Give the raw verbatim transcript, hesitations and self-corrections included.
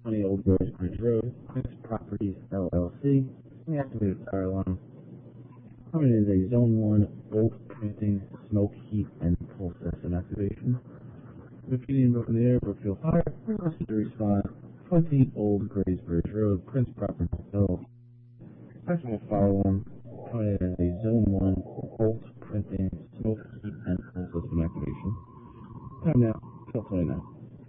twenty Old Grove Bridge Road, Prince Properties L L C, the activated fire alarm. Coming is a Zone one bolt printing, smoke, heat, and pull system activation. Repeating broken the air, Brookfield Fire, requested to respond twenty Old Grays Bridge Road, Prince Properties L L C. Activated fire alarm.